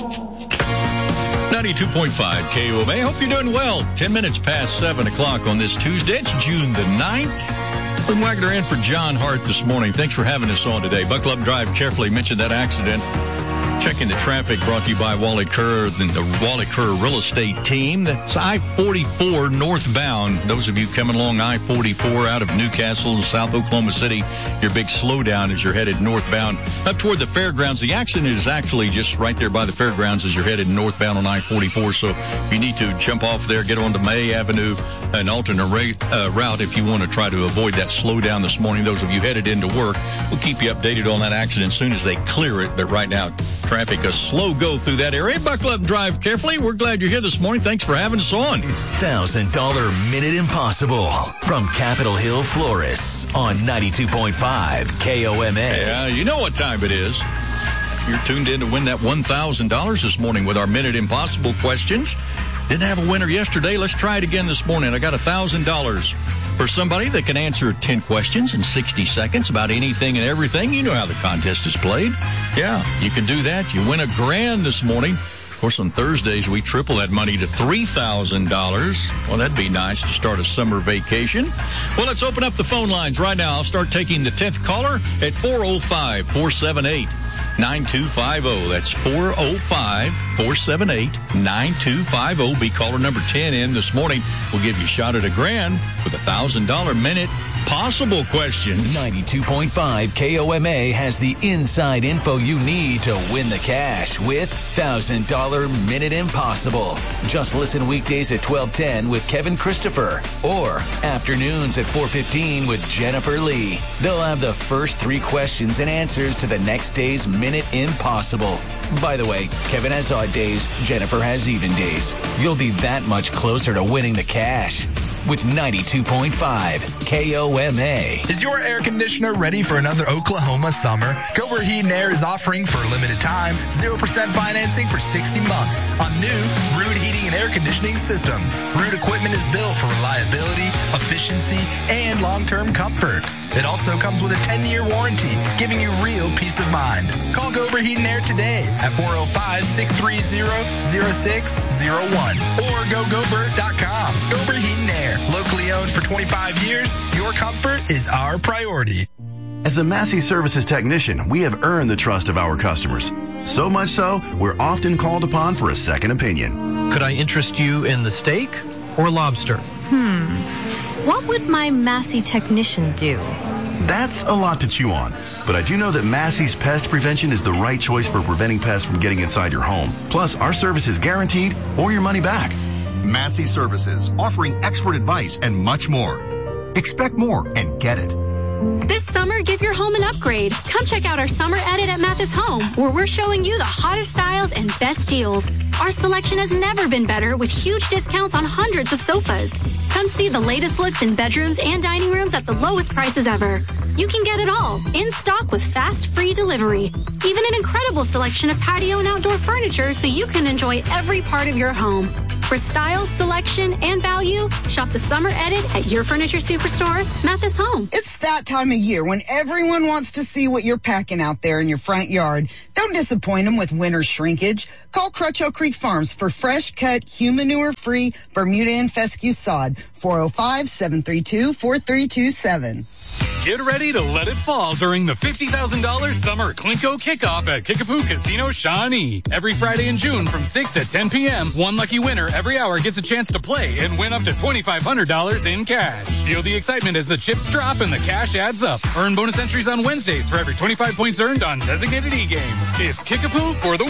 92.5 KOMA. Hope you're doing well. 10 minutes past 7 o'clock on this Tuesday. It's June the 9th. Lynn Wagner in for John Hart this morning. Thanks for having us on today. Buckle up and drive carefully. Mentioned that accident. Checking the traffic brought to you by Wally Kerr and the Wally Kerr Real Estate Team. That's I-44 northbound. Those of you coming along I-44 out of Newcastle, South Oklahoma City, your big slowdown as you're headed northbound up toward the fairgrounds. The accident is actually just right there by the fairgrounds as you're headed northbound on I-44. So if you need to jump off there, get onto May Avenue, an alternate route if you want to try to avoid that slowdown this morning. Those of you headed into work, we'll keep you updated on that accident as soon as they clear it. But right now, traffic a slow go through that area. Buckle up and drive carefully. We're glad you're here this morning. Thanks for having us on. It's $1,000 Minute Impossible from Capitol Hill Florists on 92.5 KOMA. Yeah, you know what time it is. You're tuned in to win that $1,000 this morning with our Minute Impossible questions. Didn't have a winner yesterday. Let's try it again this morning. I got $1,000 for somebody that can answer 10 questions in 60 seconds about anything and everything. You know how the contest is played. Yeah, you can do that. You win $1,000 this morning. Of course, on Thursdays, we triple that money to $3,000. Well, that'd be nice to start a summer vacation. Well, let's open up the phone lines right now. I'll start taking the 10th caller at 405-478-9250. That's 405-478-9250. Be caller number 10 in this morning. We'll give you a shot at $1,000 with $1,000 Minute Possible questions. 92.5 KOMA has the inside info you need to win the cash with $1,000 Minute Impossible. Just listen weekdays at 12:10 with Kevin Christopher or afternoons at 4:15 with Jennifer Lee. They'll have the first 3 questions and answers to the next day's Minute Impossible. By the way, Kevin has odd days, Jennifer has even days. You'll be that much closer to winning the cash with 92.5 KOMA. Is your air conditioner ready for another Oklahoma summer? Gober Heat and Air is offering for a limited time 0% financing for 60 months on new Root heating and air conditioning systems. Root equipment is built for reliability, efficiency, and long-term comfort. It also comes with a 10-year warranty, giving you real peace of mind. Call Gober Heat and Air today at 405-630-0601 or go Gober.com. Gober Heat and Air, locally owned for 25 years, your comfort is our priority. As a Massey Services technician, we have earned the trust of our customers. So much so, we're often called upon for a second opinion. Could I interest you in the steak or lobster? What would my Massey technician do? That's a lot to chew on. But I do know that Massey's Pest Prevention is the right choice for preventing pests from getting inside your home. Plus, our service is guaranteed or your money back. Massey Services, offering expert advice and much more. Expect more and get it. This summer, give your home an upgrade. Come check out our summer edit at Mathis Home, where we're showing you the hottest styles and best deals. Our selection has never been better, with huge discounts on hundreds of sofas. Come see the latest looks in bedrooms and dining rooms at the lowest prices ever. You can get it all, in stock with fast, free delivery. Even an incredible selection of patio and outdoor furniture so you can enjoy every part of your home. For style, selection, and value, shop the summer edit at your furniture superstore, Mathis Home. It's that time of year when everyone wants to see what you're packing out there in your front yard. Don't disappoint them with winter shrinkage. Call Crutcho Creek Farms for fresh cut, human manure-free Bermuda and fescue sod. 405-732-4327. Get ready to let it fall during the $50,000 Summer Clinko Kickoff at Kickapoo Casino Shawnee. Every Friday in June from 6 to 10 p.m., one lucky winner every hour gets a chance to play and win up to $2,500 in cash. Feel the excitement as the chips drop and the cash adds up. Earn bonus entries on Wednesdays for every 25 points earned on designated e-games. It's Kickapoo for the